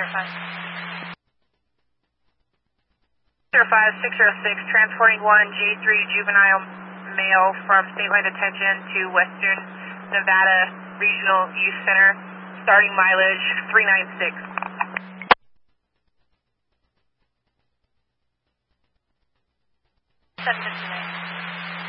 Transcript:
06, transporting one J3 juvenile male from state line detention to Western Nevada Regional Youth Center, starting mileage 396. Seven 59.